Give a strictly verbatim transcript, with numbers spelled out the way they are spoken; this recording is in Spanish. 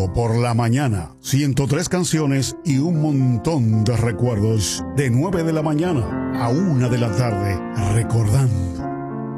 Sábado por la mañana, ciento tres canciones y un montón de recuerdos. De nueve de la mañana a una de la tarde, recordando